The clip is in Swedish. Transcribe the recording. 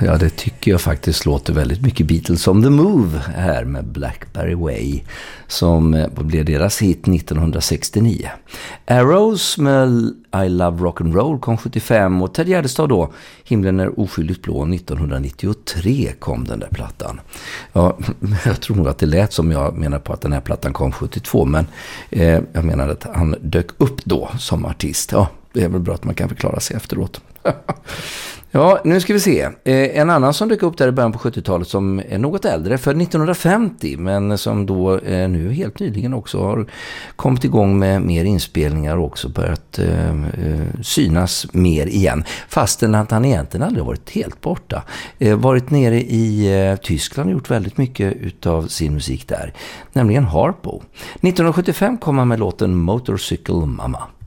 Ja, det tycker jag faktiskt låter väldigt mycket Beatles on the Move här med Blackberry Way som blev deras hit 1969. Arrows med I Love Rock'n'Roll kom 75 och Ted Gärdestad då Himlen är oskyldigt blå 1993 kom den där plattan. Ja, jag tror nog att det lät som jag menar på att den här plattan kom 72 men jag menar att han dök upp då som artist. Ja, det är väl bra att man kan förklara sig efteråt. Ja, nu ska vi se. En annan som dök upp där i början på 70-talet som är något äldre, för 1950, men som då nu helt nyligen också har kommit igång med mer inspelningar och också börjat synas mer igen. Fastän att han egentligen aldrig varit helt borta. Varit nere i Tyskland och gjort väldigt mycket utav sin musik där. Nämligen Harpo. 1975 kom han med låten Motorcycle Mama.